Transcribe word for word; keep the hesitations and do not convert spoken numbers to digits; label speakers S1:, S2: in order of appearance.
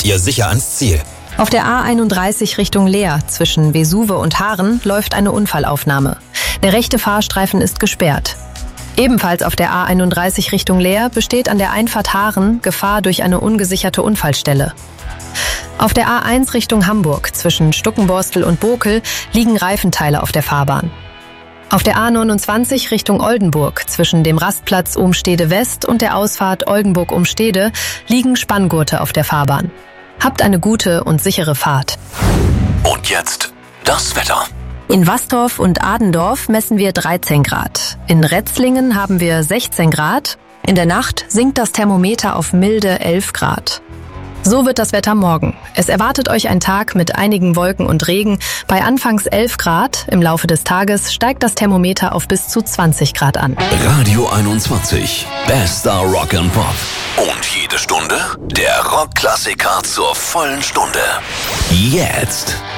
S1: kommt ihr sicher ans Ziel.
S2: Auf der A einunddreißig Richtung Leer zwischen Vesuve und Haaren läuft eine Unfallaufnahme. Der rechte Fahrstreifen ist gesperrt. Ebenfalls auf der A einunddreißig Richtung Leer besteht an der Einfahrt Haaren Gefahr durch eine ungesicherte Unfallstelle. Auf der A eins Richtung Hamburg zwischen Stuckenborstel und Bokel liegen Reifenteile auf der Fahrbahn. Auf der A neunundzwanzig Richtung Oldenburg zwischen dem Rastplatz Umstede West und der Ausfahrt Oldenburg-Umstede liegen Spanngurte auf der Fahrbahn. Habt eine gute und sichere Fahrt.
S1: Und jetzt das Wetter.
S2: In Wastorf und Adendorf messen wir dreizehn Grad. In Retzlingen haben wir sechzehn Grad. In der Nacht sinkt das Thermometer auf milde elf Grad. So wird das Wetter morgen. Es erwartet euch ein Tag mit einigen Wolken und Regen. Bei anfangs elf Grad, im Laufe des Tages steigt das Thermometer auf bis zu zwanzig Grad an.
S1: Radio einundzwanzig. Bester Rock and Pop. Und jede Stunde der Rockklassiker zur vollen Stunde. Jetzt.